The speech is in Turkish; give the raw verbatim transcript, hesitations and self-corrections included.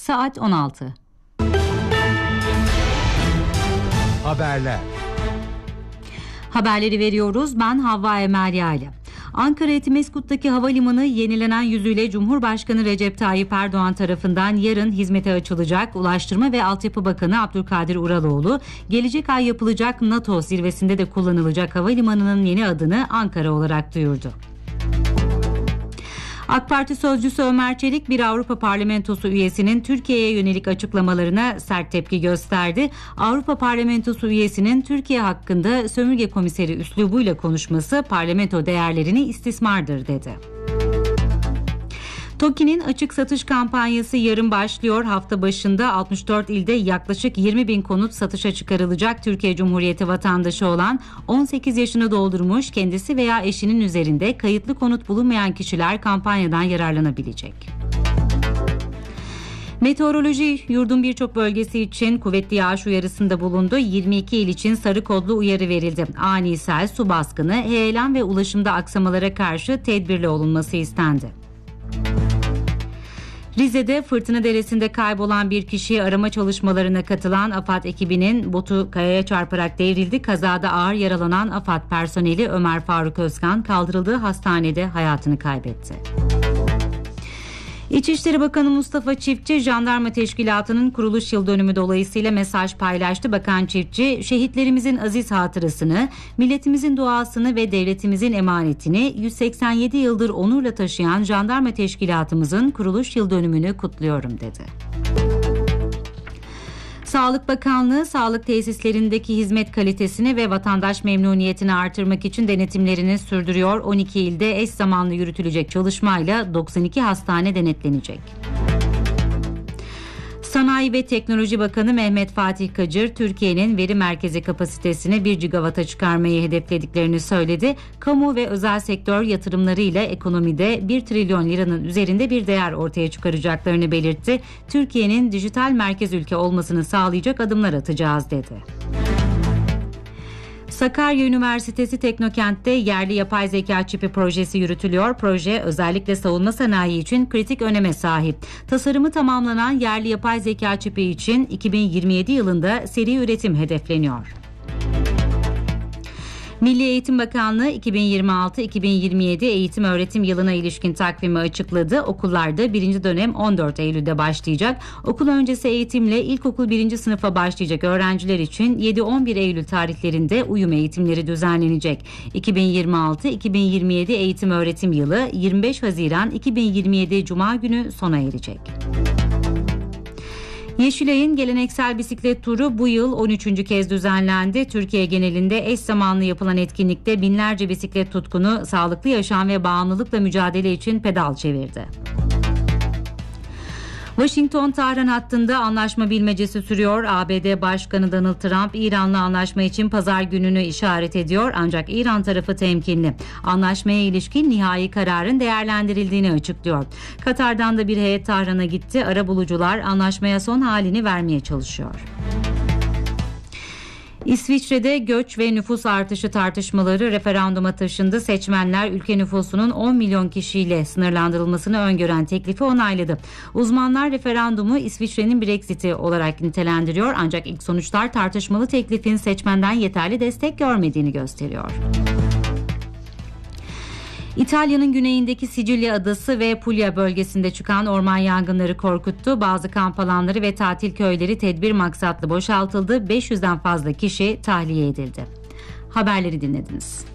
Saat on altı. Haberler. Haberleri veriyoruz. Ben Havva Emel Yaylı. Ankara Etimeskut'taki havalimanı yenilenen yüzüyle Cumhurbaşkanı Recep Tayyip Erdoğan tarafından yarın hizmete açılacak. Ulaştırma ve Altyapı Bakanı Abdülkadir Uraloğlu, gelecek ay yapılacak NATO zirvesinde de kullanılacak havalimanının yeni adını Ankara olarak duyurdu. AK Parti sözcüsü Ömer Çelik, bir Avrupa Parlamentosu üyesinin Türkiye'ye yönelik açıklamalarına sert tepki gösterdi. Avrupa Parlamentosu üyesinin Türkiye hakkında sömürge komiseri üslubuyla konuşması parlamento değerlerini istismardır dedi. TOKİ'nin açık satış kampanyası yarın başlıyor. Hafta başında altmış dört ilde yaklaşık yirmi bin konut satışa çıkarılacak. Türkiye Cumhuriyeti vatandaşı olan on sekiz yaşını doldurmuş, kendisi veya eşinin üzerinde kayıtlı konut bulunmayan kişiler kampanyadan yararlanabilecek. Meteoroloji yurdun birçok bölgesi için kuvvetli yağış uyarısında bulundu. yirmi iki il için sarı kodlu uyarı verildi. Ani sel, su baskını, heyelan ve ulaşımda aksamalara karşı tedbirli olunması istendi. Rize'de Fırtına Deresi'nde kaybolan bir kişiyi arama çalışmalarına katılan AFAD ekibinin botu kayaya çarparak devrildi. Kazada ağır yaralanan AFAD personeli Ömer Faruk Özkan kaldırıldığı hastanede hayatını kaybetti. İçişleri Bakanı Mustafa Çiftçi, Jandarma Teşkilatı'nın kuruluş yıl dönümü dolayısıyla mesaj paylaştı. Bakan Çiftçi, şehitlerimizin aziz hatırasını, milletimizin duasını ve devletimizin emanetini yüz seksen yedi yıldır onurla taşıyan Jandarma Teşkilatımızın kuruluş yıl dönümünü kutluyorum dedi. Sağlık Bakanlığı, sağlık tesislerindeki hizmet kalitesini ve vatandaş memnuniyetini artırmak için denetimlerini sürdürüyor. on iki ilde eş zamanlı yürütülecek çalışmayla doksan iki hastane denetlenecek. Sanayi ve Teknoloji Bakanı Mehmet Fatih Kacır, Türkiye'nin veri merkezi kapasitesini bir gigawata çıkarmayı hedeflediklerini söyledi. Kamu ve özel sektör yatırımlarıyla ekonomide bir trilyon liranın üzerinde bir değer ortaya çıkaracaklarını belirtti. Türkiye'nin dijital merkez ülke olmasını sağlayacak adımlar atacağız dedi. Sakarya Üniversitesi Teknokent'te yerli yapay zeka çipi projesi yürütülüyor. Proje özellikle savunma sanayi için kritik öneme sahip. Tasarımı tamamlanan yerli yapay zeka çipi için iki bin yirmi yedi yılında seri üretim hedefleniyor. Milli Eğitim Bakanlığı iki bin yirmi altı iki bin yirmi yedi eğitim öğretim yılına ilişkin takvimi açıkladı. Okullarda birinci dönem on dört Eylül'de başlayacak. Okul öncesi eğitimle ilkokul birinci sınıfa başlayacak öğrenciler için yedi on bir Eylül tarihlerinde uyum eğitimleri düzenlenecek. iki bin yirmi altı iki bin yirmi yedi eğitim öğretim yılı yirmi beş Haziran iki bin yirmi yedi Cuma günü sona erecek. Yeşilay'ın geleneksel bisiklet turu bu yıl on üçüncü kez düzenlendi. Türkiye genelinde eş zamanlı yapılan etkinlikte binlerce bisiklet tutkunu sağlıklı yaşam ve bağımlılıkla mücadele için pedal çevirdi. Washington-Tahran hattında anlaşma bilmecesi sürüyor. A B D Başkanı Donald Trump, İran'la anlaşma için pazar gününü işaret ediyor. Ancak İran tarafı temkinli. Anlaşmaya ilişkin nihai kararın değerlendirildiğini açıklıyor. Katar'dan da bir heyet Tahran'a gitti. Arabulucular anlaşmaya son halini vermeye çalışıyor. İsviçre'de göç ve nüfus artışı tartışmaları referanduma taşındı. Seçmenler ülke nüfusunun on milyon kişiyle sınırlandırılmasını öngören teklifi onayladı. Uzmanlar referandumu İsviçre'nin Brexit'i olarak nitelendiriyor. Ancak ilk sonuçlar tartışmalı teklifin seçmenden yeterli destek görmediğini gösteriyor. İtalya'nın güneyindeki Sicilya adası ve Puglia bölgesinde çıkan orman yangınları korkuttu. Bazı kamp alanları ve tatil köyleri tedbir maksatlı boşaltıldı. beş yüzden fazla kişi tahliye edildi. Haberleri dinlediniz.